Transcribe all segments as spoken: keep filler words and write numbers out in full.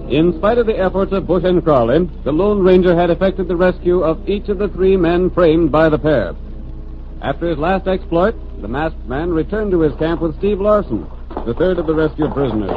In spite of the efforts of Bush and Crowley, the Lone Ranger had effected the rescue of each of the three men framed by the pair. After his last exploit, the masked man returned to his camp with Steve Larson, the third of the rescued prisoners.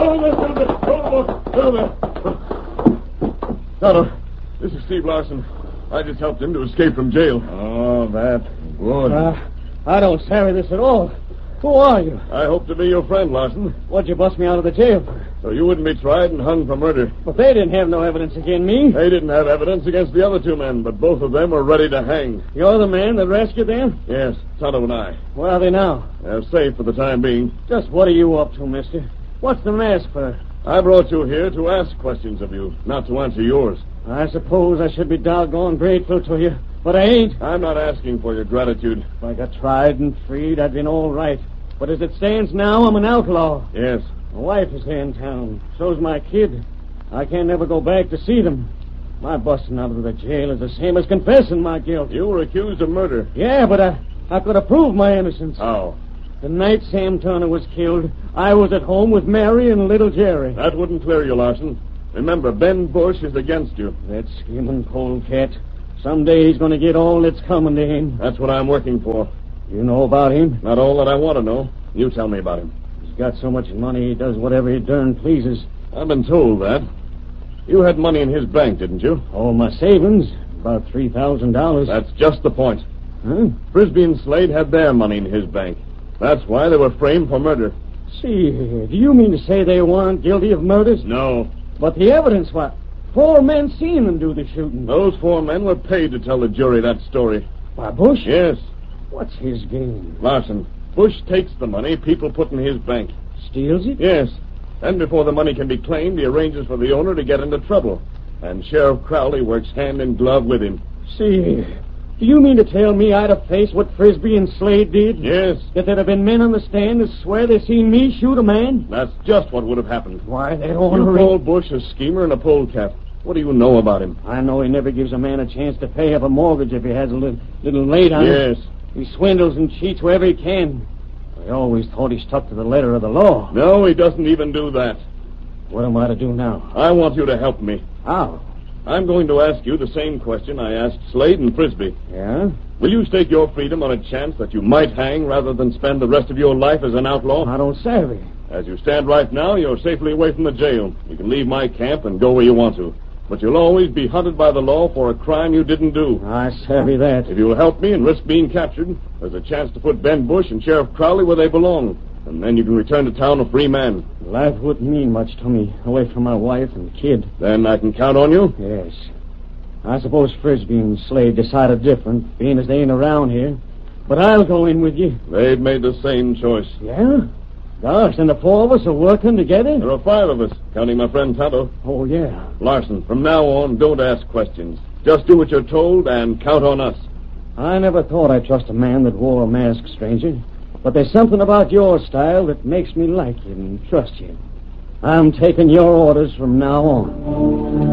Tonto, this is Steve Larson. I just helped him to escape from jail. Oh, that good. Uh, I don't savvy this at all. Who are you? I hope to be your friend, Larson, What'd you bust me out of the jail for? so you wouldn't be tried and hung for murder. But they didn't have no evidence against me. They didn't have evidence against the other two men, but both of them were ready to hang. You're the man that rescued them? Yes, Tonto and I. Where are they now? They're safe for the time being. Just what are you up to, mister? What's the mask for? I brought you here to ask questions of you, not to answer yours. I suppose I should be doggone grateful to you, but I ain't. I'm not asking for your gratitude. If I got tried and freed, I'd been all right. But as it stands now, I'm an outlaw. Yes. My wife is here in town. So's my kid. I can't never go back to see them. My busting out of the jail is the same as confessing my guilt. You were accused of murder. Yeah, but I, I could have proved my innocence. How? The night Sam Turner was killed, I was at home with Mary and little Jerry. That wouldn't clear you, Larson. Remember, Ben Bush is against you. That scheming polecat. Someday he's going to get all that's coming to him. That's what I'm working for. You know about him? Not all that I want to know. You tell me about him. He's got so much money he does whatever he darn pleases. I've been told that. You had money in his bank, didn't you? All my savings, about three thousand dollars. That's just the point. Huh? Frisbee and Slade had their money in his bank. That's why they were framed for murder. See, do you mean to say they weren't guilty of murders? No. But the evidence, what? Four men seen them do the shooting. Those four men were paid to tell the jury that story. By Bush? Yes. What's his game? Larson, Bush takes the money people put in his bank. Steals it? Yes. Then before the money can be claimed, he arranges for the owner to get into trouble. And Sheriff Crowley works hand in glove with him. See, do you mean to tell me I'd have faced what Frisbee and Slade did? Yes. That there'd have been men on the stand that swear they seen me shoot a man? That's just what would have happened. Why, they You ornery... call Bush a schemer and a polecat. What do you know about him? I know he never gives a man a chance to pay up a mortgage if he has a little, little late on it. Yes. He swindles and cheats wherever he can. I always thought he stuck to the letter of the law. No, he doesn't even do that. What am I to do now? I want you to help me. How? I'm going to ask you the same question I asked Slade and Frisbee. Yeah? Will you stake your freedom on a chance that you might hang rather than spend the rest of your life as an outlaw? I don't savvy. As you stand right now, you're safely away from the jail. You can leave my camp and go where you want to. But you'll always be hunted by the law for a crime you didn't do. I savvy that. If you'll help me and risk being captured, there's a chance to put Ben Bush and Sheriff Crowley where they belong. And then you can return to town a free man. Life wouldn't mean much to me, away from my wife and kid. Then I can count on you? Yes. I suppose Frisbee and Slade decided different, being as they ain't around here. But I'll go in with you. They've made the same choice. Yeah? Gosh, and the four of us are working together? There are five of us, counting my friend Tonto. Oh, yeah. Larson, from now on, don't ask questions. Just do what you're told and count on us. I never thought I'd trust a man that wore a mask, stranger. But there's something about your style that makes me like you and trust you. I'm taking your orders from now on.